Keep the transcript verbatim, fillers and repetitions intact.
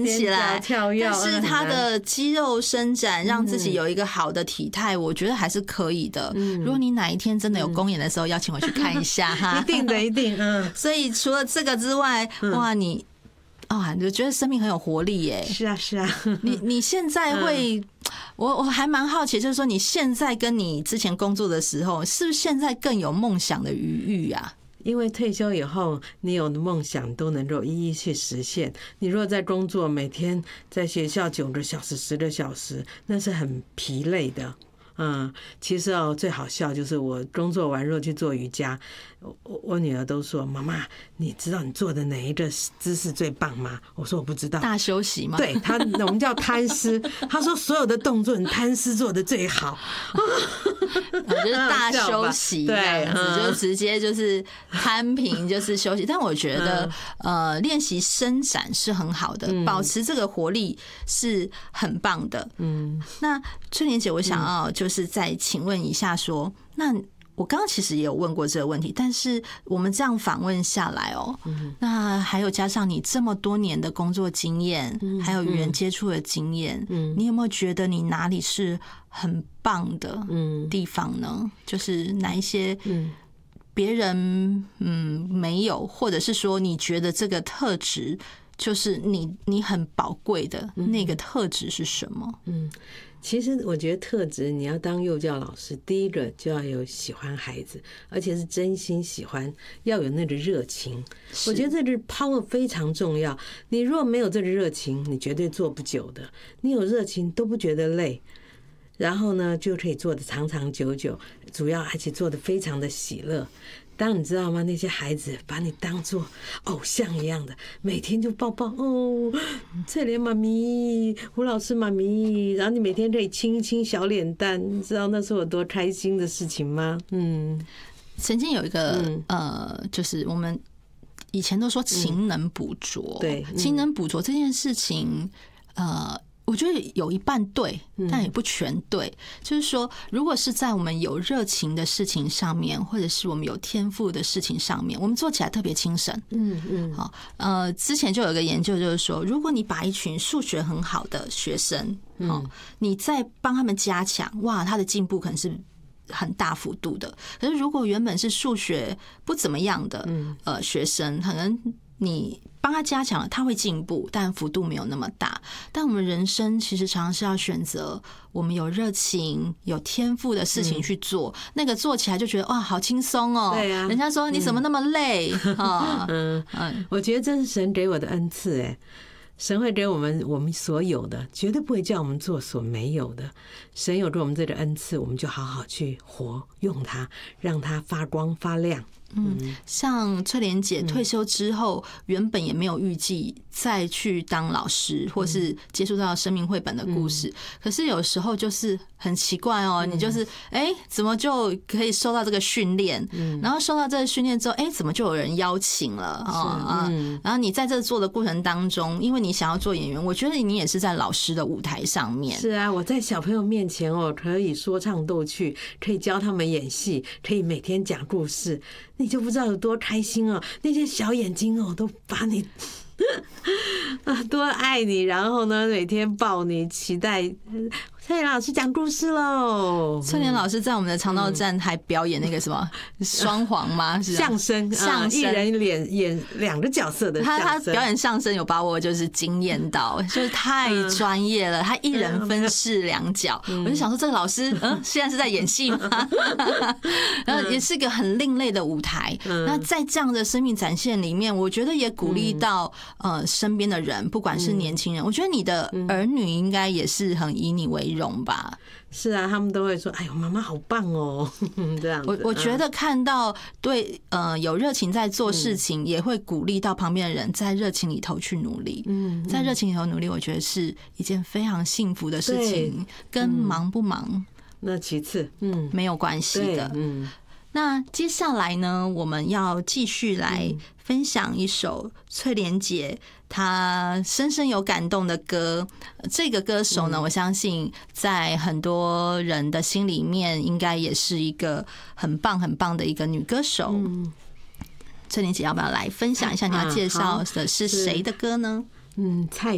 踮起来， 跳跃， 但是他的肌肉伸展让自己有一个好的体态，我觉得还是可以的。如果你哪一天真的有公演的时候，邀请我去看一下哈， 一定的，一定。嗯， 所以除了这个之外，哇，你啊，你就觉得生命很有活力耶。 是啊，是啊。 你你现在会，我我还蛮好奇，就是说你现在跟你之前工作的时候，是不是现在更有梦想的余裕啊？ 因为退休以后，你有的梦想都能够一一去实现。你如果在工作，每天在学校九个小时、十个小时，那是很疲累的。嗯，其实哦，最好笑就是我工作完之后去做瑜伽，我我女儿都说：“妈妈，你知道你做的哪一个姿势最棒吗？”我说：“我不知道。” 大休息吗？ 对她，我们叫摊尸。她说所有的动作，你摊尸做的最好。 就是大休息这样子，就直接就是摊平，就是休息。但我觉得，呃，练习伸展是很好的，保持这个活力是很棒的。嗯，那翠莲姐，我想要就是再请问一下说，那我刚刚其实也有问过这个问题，但是我们这样访问下来哦，那还有加上你这么多年的工作经验，还有与人接触的经验，你有没有觉得你哪里是很棒的地方呢？就是哪一些别人嗯没有，或者是说你觉得这个特质就是你你很宝贵的那个特质是什么？嗯。 其实我觉得特质，你要当幼教老师，第一个就要有喜欢孩子，而且是真心喜欢，要有那个热情。我觉得这个 power 非常重要。你如果没有这个热情，你绝对做不久的。你有热情都不觉得累，然后呢就可以做得长长久久，主要而且做得非常的喜乐。当你知道吗？那些孩子把你当作偶像一样的，每天就抱抱哦，翠莲妈咪、胡老师妈咪，然后你每天可以亲一亲小脸蛋，你知道那是我多开心的事情吗？嗯， 曾经有一个、嗯、呃，就是我们以前都说勤能补拙，对、嗯，勤能补拙这件事情，呃。我觉得有一半对，但也不全对。就是说，如果是在我们有热情的事情上面，或者是我们有天赋的事情上面，我们做起来特别轻省。嗯嗯。好，呃，之前就有一个研究，就是说，如果你把一群数学很好的学生，好，你再帮他们加强，哇，他的进步可能是很大幅度的。可是，如果原本是数学不怎么样的呃学生，可能你帮他加强了，他会进步，但幅度没有那么大。但我们人生其实常常是要选择我们有热情、有天赋的事情去做，嗯、那个做起来就觉得哇，好轻松哦。对啊，人家说你怎么那么累啊？嗯嗯，我觉得这是神给我的恩赐哎。神会给我们我们所有的，绝对不会叫我们做所没有的。神有给我们这个恩赐，我们就好好去活，用它，让它发光发亮。 嗯，像翠莲姐退休之后，原本也没有预计再去当老师，或是接触到生命绘本的故事。可是有时候就是很奇怪哦，你就是哎，怎么就可以受到这个训练？然后受到这个训练之后，哎，怎么就有人邀请了啊？然后你在这做的过程当中，因为你想要做演员，我觉得你也是在老师的舞台上面。 是啊，我在小朋友面前哦，可以说唱逗趣，可以教他们演戏，可以每天讲故事。你就不知道有多开心哦！那些小眼睛哦，都把你啊多爱你，然后呢，每天抱你，期待翠莲老师讲故事喽。 翠莲老师在我们的长道站还表演那个什么双簧吗？ 相声，相声，一人演演两个角色的相声。 他他表演相声有把我就是惊艳到，就是太专业了。他一人分饰两角，我就想说这个老师，嗯，现在是在演戏吗？然后也是个很另类的舞台。那在这样的生命展现里面，我觉得也鼓励到呃身边的人，不管是年轻人，我觉得你的儿女应该也是很以你为荣吧。 是啊，他们都会说：“哎呦，妈妈好棒哦！”这样子。 我我觉得看到对呃有热情在做事情，也会鼓励到旁边的人在热情里头去努力。嗯，在热情里头努力，我觉得是一件非常幸福的事情，跟忙不忙那其次，嗯， 没有关系的。嗯。那接下来呢，我们要继续来分享一首翠莲姐她深深有感动的歌。这个歌手呢，我相信在很多人的心里面，应该也是一个很棒很棒的一个女歌手。翠莲姐要不要来分享一下？你要介绍的是谁的歌呢？ 嗯，蔡